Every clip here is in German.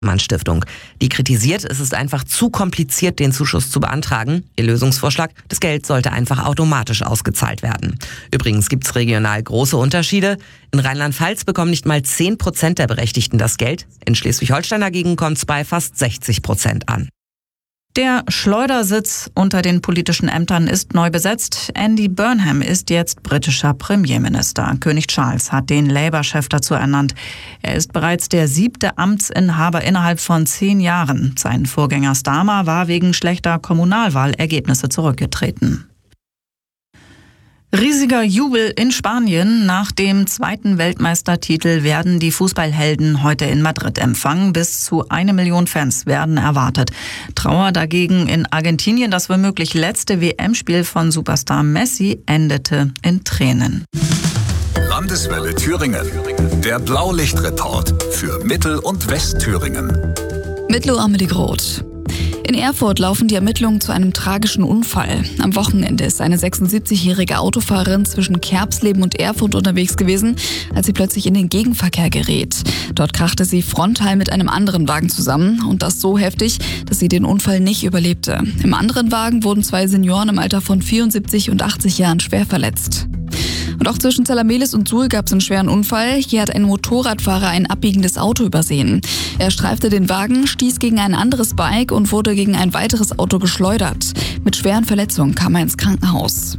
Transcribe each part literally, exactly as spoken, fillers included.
Stiftung. Die kritisiert, es ist einfach zu kompliziert, den Zuschuss zu beantragen. Ihr Lösungsvorschlag: Das Geld sollte einfach automatisch ausgezahlt werden. Übrigens gibt es regional große Unterschiede. In Rheinland-Pfalz bekommen nicht mal zehn Prozent der Berechtigten das Geld. In Schleswig-Holstein dagegen kommt es bei fast sechzig Prozent an. Der Schleudersitz unter den politischen Ämtern ist neu besetzt. Andy Burnham ist jetzt britischer Premierminister. König Charles hat den Labour-Chef dazu ernannt. Er ist bereits der siebte Amtsinhaber innerhalb von zehn Jahren. Sein Vorgänger Starmer war wegen schlechter Kommunalwahlergebnisse zurückgetreten. Riesiger Jubel in Spanien. Nach dem zweiten Weltmeistertitel werden die Fußballhelden heute in Madrid empfangen. Bis zu eine Million Fans werden erwartet. Trauer dagegen in Argentinien. Das womöglich letzte W M-Spiel von Superstar Messi endete in Tränen. Landeswelle Thüringen. Der Blaulichtreport für Mittel- und Westthüringen. Mit Lo Amelie Groth. In Erfurt laufen die Ermittlungen zu einem tragischen Unfall. Am Wochenende ist eine sechsundsiebzigjährige Autofahrerin zwischen Kerbsleben und Erfurt unterwegs gewesen, als sie plötzlich in den Gegenverkehr gerät. Dort krachte sie frontal mit einem anderen Wagen zusammen und das so heftig, dass sie den Unfall nicht überlebte. Im anderen Wagen wurden zwei Senioren im Alter von vierundsiebzig und achtzig Jahren schwer verletzt. Und auch zwischen Zellamelis und Suhl gab es einen schweren Unfall. Hier hat ein Motorradfahrer ein abbiegendes Auto übersehen. Er streifte den Wagen, stieß gegen ein anderes Bike und wurde gegen ein weiteres Auto geschleudert. Mit schweren Verletzungen kam er ins Krankenhaus.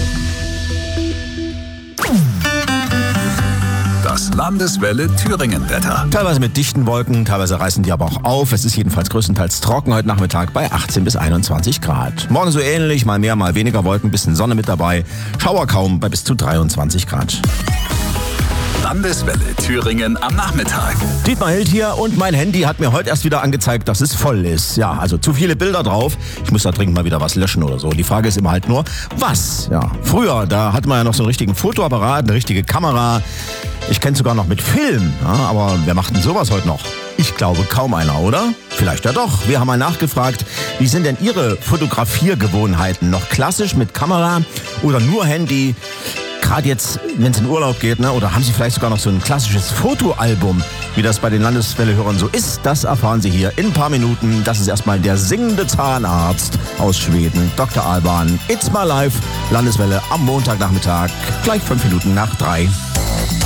Das Landeswelle Thüringen-Wetter. Teilweise mit dichten Wolken, teilweise reißen die aber auch auf. Es ist jedenfalls größtenteils trocken heute Nachmittag bei achtzehn bis einundzwanzig Grad. Morgen so ähnlich, mal mehr, mal weniger Wolken, bisschen Sonne mit dabei. Schauer kaum bei bis zu dreiundzwanzig Grad. Landeswelle Thüringen am Nachmittag. Dietmar Hild hier und mein Handy hat mir heute erst wieder angezeigt, dass es voll ist. Ja, also zu viele Bilder drauf. Ich muss da dringend mal wieder was löschen oder so. Die Frage ist immer halt nur, was? Ja, früher, da hatte man ja noch so einen richtigen Fotoapparat, eine richtige Kamera. Ich kenne sogar noch mit Film. Ja, aber wer macht denn sowas heute noch? Ich glaube kaum einer, oder? Vielleicht ja doch. Wir haben mal nachgefragt, wie sind denn Ihre Fotografiergewohnheiten? Noch klassisch mit Kamera oder nur Handy? Gerade jetzt, wenn es in Urlaub geht, ne? Oder haben Sie vielleicht sogar noch so ein klassisches Fotoalbum, wie das bei den Landeswelle-Hörern so ist? Das erfahren Sie hier in ein paar Minuten. Das ist erstmal der singende Zahnarzt aus Schweden, Doktor Alban. It's My Life, Landeswelle am Montagnachmittag, gleich fünf Minuten nach drei.